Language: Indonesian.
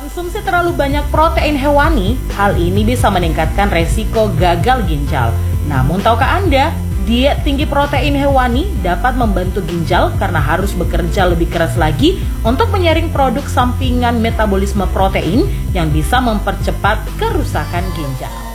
Mengkonsumsi terlalu banyak protein hewani, hal ini bisa meningkatkan resiko gagal ginjal. Namun tahukah Anda, diet tinggi protein hewani dapat membantu ginjal karena harus bekerja lebih keras lagi untuk menyaring produk sampingan metabolisme protein yang bisa mempercepat kerusakan ginjal.